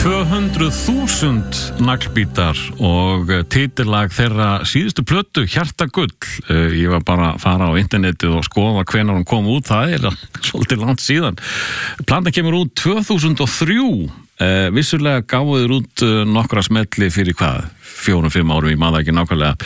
200.000 naglbítar og titillag þeirra síðustu plötu Hjartagull. Ég var bara að fara á internetið og skoða hvenær hún kom út. Það svolítið langt síðan. Platan kemur út 2003. Vissulega gáfu þeir út nokkra smelli fyrir hvað? 4-5 árum, ég man það ekki nákvæmlega.